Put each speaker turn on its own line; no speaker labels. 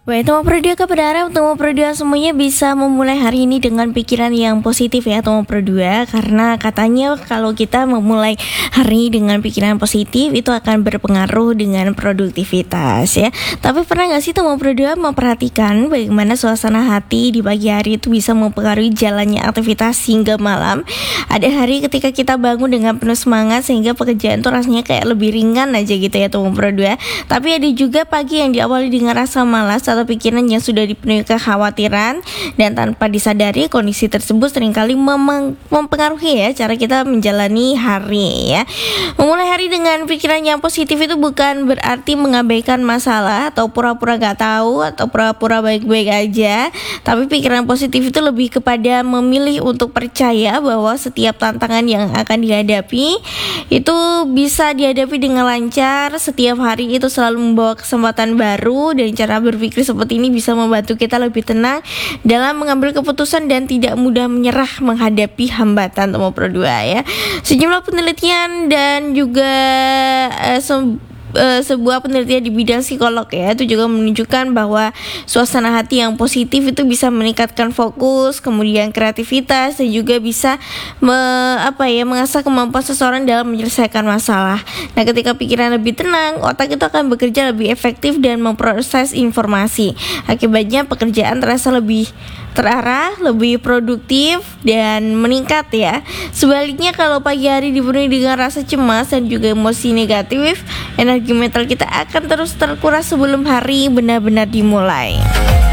Baik, Tomo Pro 2 berharap Tomo Pro 2 semuanya bisa memulai hari ini dengan pikiran yang positif ya Tomo Pro 2. Karena katanya kalau kita memulai hari dengan pikiran positif itu akan berpengaruh dengan produktivitas ya. Tapi pernah gak sih Tomo Pro 2 memperhatikan bagaimana suasana hati di pagi hari itu bisa mempengaruhi jalannya aktivitas hingga malam. Ada hari ketika kita bangun dengan penuh semangat sehingga pekerjaan tuh rasanya kayak lebih ringan aja gitu ya Tomo Pro 2. Tapi ada juga pagi yang diawali dengan rasa malas atau pikiran yang sudah dipenuhi kekhawatiran, dan tanpa disadari kondisi tersebut seringkali mempengaruhi ya cara kita menjalani hari ya. Memulai hari dengan pikiran yang positif itu bukan berarti mengabaikan masalah atau pura-pura gak tahu atau pura-pura baik-baik aja. Tapi pikiran positif itu lebih kepada memilih untuk percaya bahwa setiap tantangan yang akan dihadapi itu bisa dihadapi dengan lancar. Setiap hari itu selalu membawa kesempatan baru, dan cara berpikir seperti ini bisa membantu kita lebih tenang dalam mengambil keputusan dan tidak mudah menyerah menghadapi hambatan Tomo Pro 2 ya. Sejumlah penelitian dan juga sebuah penelitian di bidang psikolog ya itu juga menunjukkan bahwa suasana hati yang positif itu bisa meningkatkan fokus, kemudian kreativitas, dan juga bisa mengasah kemampuan seseorang dalam menyelesaikan masalah. Nah, ketika pikiran lebih tenang, otak itu akan bekerja lebih efektif dan memproses informasi. Akibatnya pekerjaan terasa lebih terarah, lebih produktif dan meningkat ya. Sebaliknya kalau pagi hari dipenuhi dengan rasa cemas dan juga emosi negatif, energi mental kita akan terus terkuras sebelum hari benar-benar dimulai.